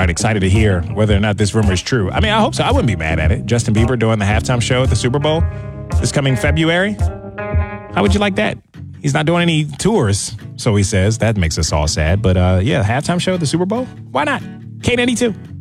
right, excited to hear whether or not this rumor is true. I mean, I hope so. I wouldn't be mad at it. Justin Bieber doing the halftime show at the Super Bowl this coming February. How would you like that? He's not doing any tours, so he says. That makes us all sad. But yeah, halftime show at the Super Bowl? Why not? K92.